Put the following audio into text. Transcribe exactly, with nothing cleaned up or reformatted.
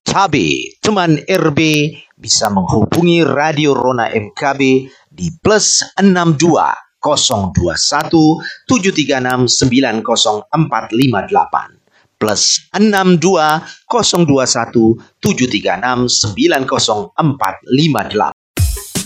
Cabe, teman R B bisa menghubungi Radio Rona M K B di plus enam dua nol dua satu tujuh tiga enam sembilan nol empat lima delapan plus enam dua nol dua satu tujuh tiga enam sembilan nol empat lima delapan.